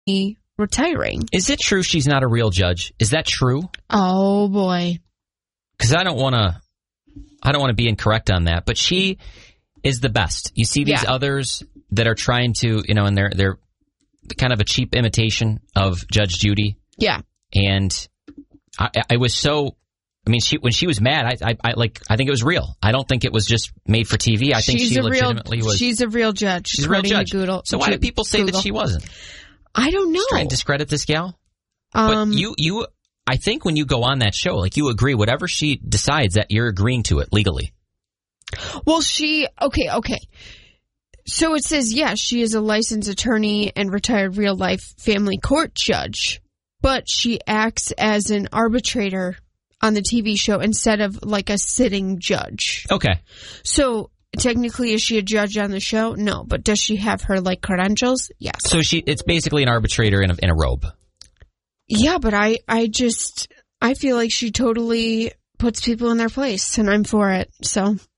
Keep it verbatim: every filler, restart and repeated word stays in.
retiring. Is it true she's not a real judge? Is that true? Oh, boy. Because I don't want to I don't want to be incorrect on that, but she is the best. You see these yeah. others that are trying to, you know, and they're, they're kind of a cheap imitation of Judge Judy. Yeah. And I, I was so... I mean, she when she was mad, I, I, I like. I think it was real. I don't think it was just made for T V. I think she's she a legitimately real, was. She's a real judge. She's a real judge. Google, so why do people say Google. that she wasn't? I don't know. She's trying to discredit this gal. Um, but you, you, I think when you go on that show, like you agree, whatever she decides, that you're agreeing to it legally. Well, she okay, okay. So it says yes, she is a licensed attorney and retired real life family court judge, but she acts as an arbitrator on the T V show instead of like a sitting judge. Okay. So technically, is she a judge on the show? No, but does she have her like credentials? Yes. So she, it's basically an arbitrator in a, in a robe. Yeah, but I, I just, I feel like she totally puts people in their place, and I'm for it. So